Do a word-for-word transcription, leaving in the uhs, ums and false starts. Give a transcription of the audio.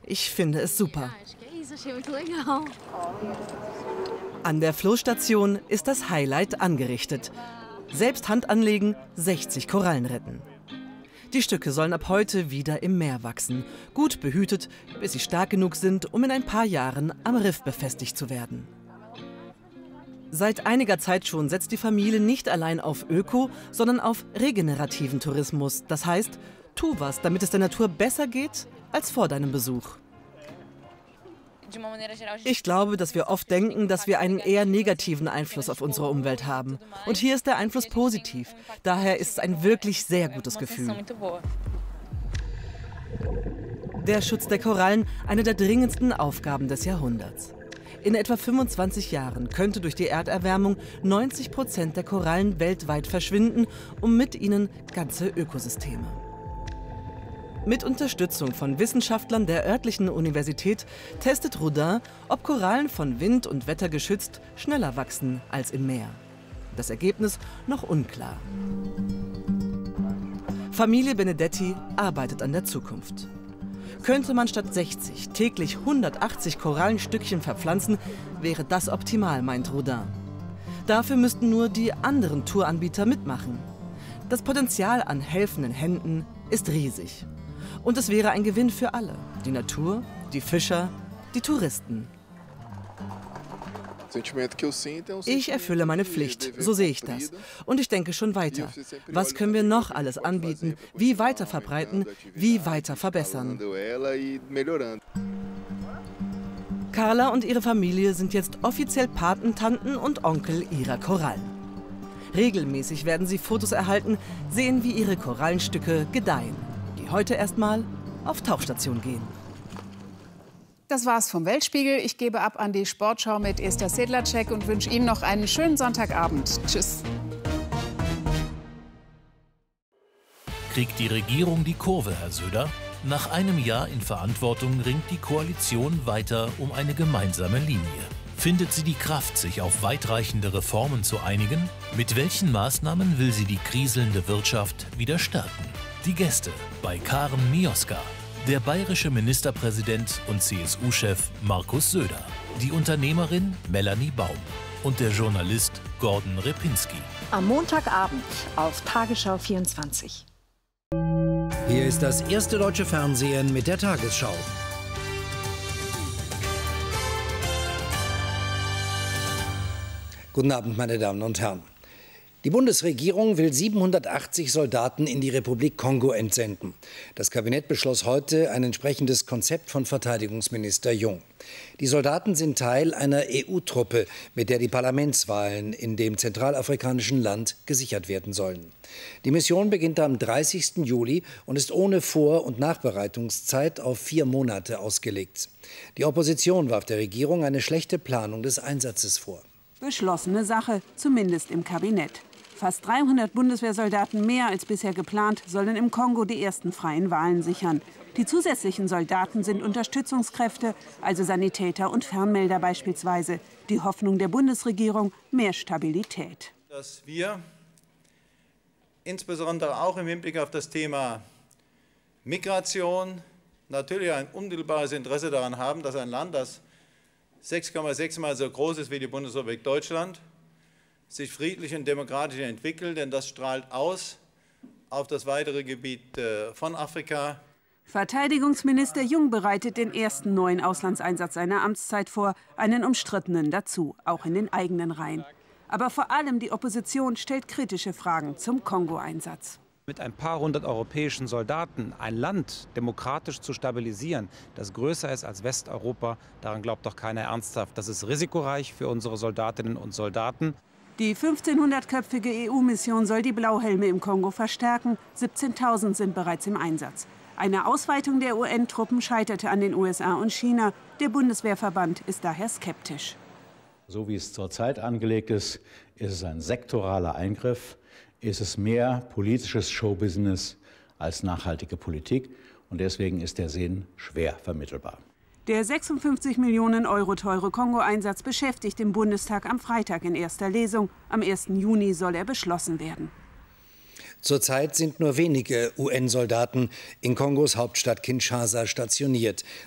Ich finde es super. An der Floßstation ist das Highlight angerichtet. Selbst Hand anlegen, sechzig Korallen retten. Die Stücke sollen ab heute wieder im Meer wachsen, gut behütet, bis sie stark genug sind, um in ein paar Jahren am Riff befestigt zu werden. Seit einiger Zeit schon setzt die Familie nicht allein auf Öko, sondern auf regenerativen Tourismus. Das heißt, tu was, damit es der Natur besser geht als vor deinem Besuch. Ich glaube, dass wir oft denken, dass wir einen eher negativen Einfluss auf unsere Umwelt haben. Und hier ist der Einfluss positiv. Daher ist es ein wirklich sehr gutes Gefühl. Der Schutz der Korallen, eine der dringendsten Aufgaben des Jahrhunderts. In etwa fünfundzwanzig Jahren könnte durch die Erderwärmung neunzig Prozent der Korallen weltweit verschwinden und mit ihnen ganze Ökosysteme. Mit Unterstützung von Wissenschaftlern der örtlichen Universität testet Rodin, ob Korallen von Wind und Wetter geschützt schneller wachsen als im Meer. Das Ergebnis noch unklar. Familie Benedetti arbeitet an der Zukunft. Könnte man statt sechzig täglich hundertachtzig Korallenstückchen verpflanzen, wäre das optimal, meint Rodin. Dafür müssten nur die anderen Touranbieter mitmachen. Das Potenzial an helfenden Händen ist riesig. Und es wäre ein Gewinn für alle. Die Natur, die Fischer, die Touristen. Ich erfülle meine Pflicht, so sehe ich das. Und ich denke schon weiter. Was können wir noch alles anbieten? Wie weiter verbreiten? Wie weiter verbessern? Carla und ihre Familie sind jetzt offiziell Patentanten und Onkel ihrer Korallen. Regelmäßig werden sie Fotos erhalten, sehen, wie ihre Korallenstücke gedeihen, die heute erstmal auf Tauchstation gehen. Das war's vom Weltspiegel. Ich gebe ab an die Sportschau mit Esther Sedlacek und wünsche Ihnen noch einen schönen Sonntagabend. Tschüss. Kriegt die Regierung die Kurve, Herr Söder? Nach einem Jahr in Verantwortung ringt die Koalition weiter um eine gemeinsame Linie. Findet sie die Kraft, sich auf weitreichende Reformen zu einigen? Mit welchen Maßnahmen will sie die kriselnde Wirtschaft wieder stärken? Die Gäste bei Karen Mioska. Der bayerische Ministerpräsident und C S U-Chef Markus Söder, die Unternehmerin Melanie Baum und der Journalist Gordon Repinski. Am Montagabend auf Tagesschau vierundzwanzig. Hier ist das erste deutsche Fernsehen mit der Tagesschau. Guten Abend, meine Damen und Herren. Die Bundesregierung will siebenhundertachtzig Soldaten in die Republik Kongo entsenden. Das Kabinett beschloss heute ein entsprechendes Konzept von Verteidigungsminister Jung. Die Soldaten sind Teil einer E U-Truppe, mit der die Parlamentswahlen in dem zentralafrikanischen Land gesichert werden sollen. Die Mission beginnt am dreißigsten Juli und ist ohne Vor- und Nachbereitungszeit auf vier Monate ausgelegt. Die Opposition warf der Regierung eine schlechte Planung des Einsatzes vor. Beschlossene Sache, zumindest im Kabinett. Fast dreihundert Bundeswehrsoldaten mehr als bisher geplant sollen im Kongo die ersten freien Wahlen sichern. Die zusätzlichen Soldaten sind Unterstützungskräfte, also Sanitäter und Fernmelder beispielsweise. Die Hoffnung der Bundesregierung: mehr Stabilität. Dass wir insbesondere auch im Hinblick auf das Thema Migration natürlich ein unmittelbares Interesse daran haben, dass ein Land, das sechs Komma sechs Mal so groß ist wie die Bundesrepublik Deutschland, sich friedlich und demokratisch entwickelt, denn das strahlt aus auf das weitere Gebiet von Afrika. Verteidigungsminister Jung bereitet den ersten neuen Auslandseinsatz seiner Amtszeit vor, einen umstrittenen dazu, auch in den eigenen Reihen. Aber vor allem die Opposition stellt kritische Fragen zum Kongo-Einsatz. Mit ein paar hundert europäischen Soldaten ein Land demokratisch zu stabilisieren, das größer ist als Westeuropa, daran glaubt doch keiner ernsthaft. Das ist risikoreich für unsere Soldatinnen und Soldaten. Die fünfzehnhundertköpfige E U-Mission soll die Blauhelme im Kongo verstärken. siebzehntausend sind bereits im Einsatz. Eine Ausweitung der U N-Truppen scheiterte an den U S A und China. Der Bundeswehrverband ist daher skeptisch. So wie es zurzeit angelegt ist, ist es ein sektoraler Eingriff. Ist es mehr politisches Showbusiness als nachhaltige Politik. Und deswegen ist der Sinn schwer vermittelbar. Der sechsundfünfzig Millionen Euro teure Kongo-Einsatz beschäftigt den Bundestag am Freitag in erster Lesung. Am ersten Juni soll er beschlossen werden. Zurzeit sind nur wenige U N-Soldaten in Kongos Hauptstadt Kinshasa stationiert.